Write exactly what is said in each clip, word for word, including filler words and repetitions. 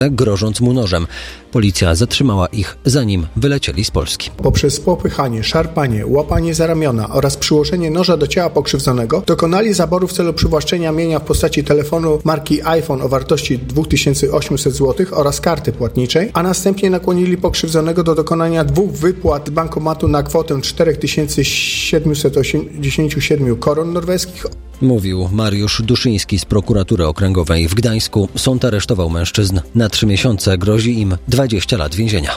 grożąc mu nożem. Policja zatrzymała ich, zanim wylecieli z Polski. Poprzez popychanie, szarpanie, łapanie za ramiona oraz przyłożenie noża do ciała pokrzywdzonego dokonali zaboru w celu przywłaszczenia mienia w postaci telefonu marki iPhone o wartości dwa tysiące osiemset złotych oraz karty płatniczej, a następnie nakłonili pokrzywdzonego do dokonania dwóch wypłat bankomatu na kwotę cztery tysiące siedemset osiemdziesiąt siedem koron norweskich. Mówił Mariusz Duszyński z prokuratury okręgowej w Gdańsku. Sąd aresztował mężczyzn na trzy miesiące. Grozi im dwadzieścia lat więzienia.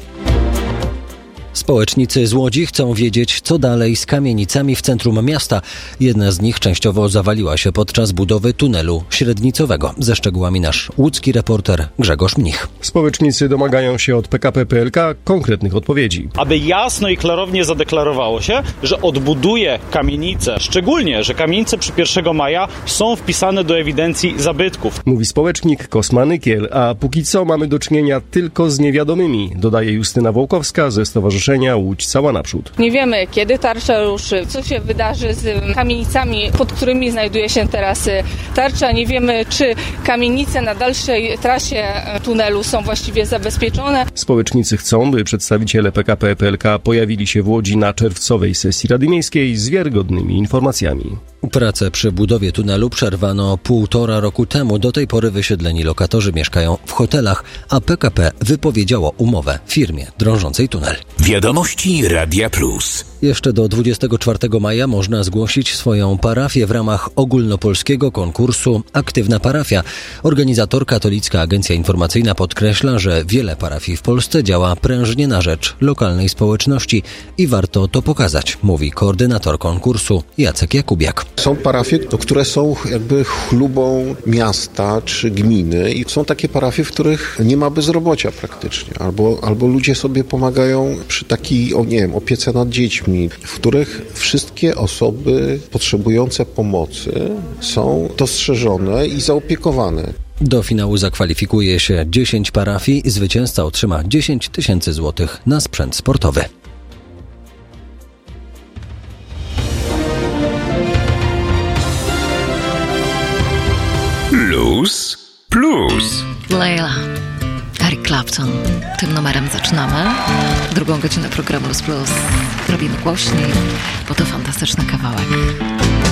Społecznicy z Łodzi chcą wiedzieć, co dalej z kamienicami w centrum miasta. Jedna z nich częściowo zawaliła się podczas budowy tunelu średnicowego. Ze szczegółami nasz łódzki reporter Grzegorz Mnich. Społecznicy domagają się od P K P P L K konkretnych odpowiedzi. Aby jasno i klarownie zadeklarowało się, że odbuduje kamienice, szczególnie, że kamienice przy pierwszego maja są wpisane do ewidencji zabytków. Mówi społecznik Kosma Nykiel, a póki co mamy do czynienia tylko z niewiadomymi, dodaje Justyna Wołkowska ze Stowarzyszenia Łódź Cała Naprzód. Nie wiemy, kiedy tarcza ruszy, co się wydarzy z kamienicami, pod którymi znajduje się teraz tarcza. Nie wiemy, czy kamienice na dalszej trasie tunelu są właściwie zabezpieczone. Społecznicy chcą, by przedstawiciele P K P P L K pojawili się w Łodzi na czerwcowej sesji Rady Miejskiej z wiarygodnymi informacjami. Pracę przy budowie tunelu przerwano półtora roku temu. Do tej pory wysiedleni lokatorzy mieszkają w hotelach, a P K P wypowiedziało umowę firmie drążącej tunel. Wiadomości Radia Plus. Jeszcze do dwudziestego czwartego maja można zgłosić swoją parafię w ramach ogólnopolskiego konkursu Aktywna Parafia. Organizator Katolicka Agencja Informacyjna podkreśla, że wiele parafii w Polsce działa prężnie na rzecz lokalnej społeczności i warto to pokazać, mówi koordynator konkursu Jacek Jakubiak. Są parafie, które są jakby chlubą miasta czy gminy i są takie parafie, w których nie ma bezrobocia praktycznie, albo, albo ludzie sobie pomagają przy takiej, o nie wiem, opiece nad dziećmi, w których wszystkie osoby potrzebujące pomocy są dostrzeżone i zaopiekowane. Do finału zakwalifikuje się dziesięć parafii. Zwycięzca otrzyma dziesięć tysięcy złotych na sprzęt sportowy. Luz Plus. Layla, Eric Clapton. Tym numerem zaczynamy. Drugą godzinę programu Luz Plus robimy głośniej, bo to fantastyczny kawałek.